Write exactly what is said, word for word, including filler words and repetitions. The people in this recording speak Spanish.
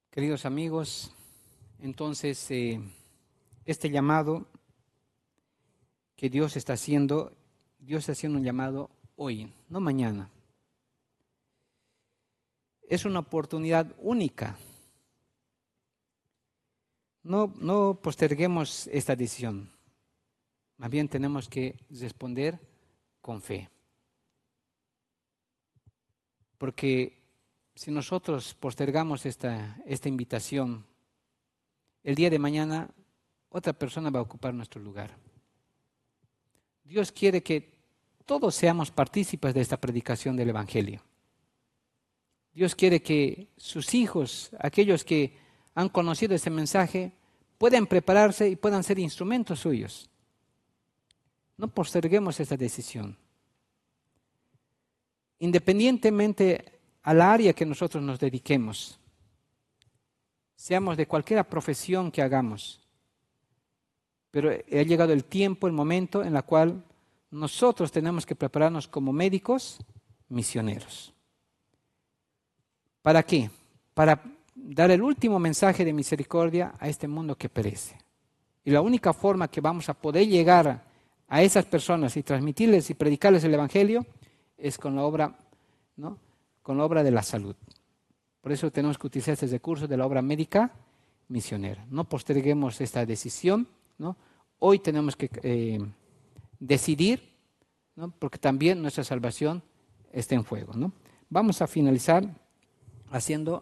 Queridos amigos, entonces eh, este llamado que Dios está haciendo, Dios está haciendo un llamado hoy, no mañana. Es una oportunidad única. No, no posterguemos esta decisión. Más bien tenemos que responder con fe. Porque si nosotros postergamos esta, esta invitación, el día de mañana otra persona va a ocupar nuestro lugar. Dios quiere que todos seamos partícipes de esta predicación del Evangelio. Dios quiere que sus hijos, aquellos que han conocido este mensaje, puedan prepararse y puedan ser instrumentos suyos. No posterguemos esta decisión. Independientemente al área que nosotros nos dediquemos, seamos de cualquier profesión que hagamos, pero ha llegado el tiempo, el momento en el cual nosotros tenemos que prepararnos como médicos misioneros. ¿Para qué? Para dar el último mensaje de misericordia a este mundo que perece. Y la única forma que vamos a poder llegar a esas personas y transmitirles y predicarles el Evangelio es con la obra, ¿no? Con la obra de la salud. Por eso tenemos que utilizar este recurso de la obra médica misionera. No posterguemos esta decisión, ¿no? Hoy tenemos que eh, decidir, ¿no? Porque también nuestra salvación está en fuego, ¿no? Vamos a finalizar haciendo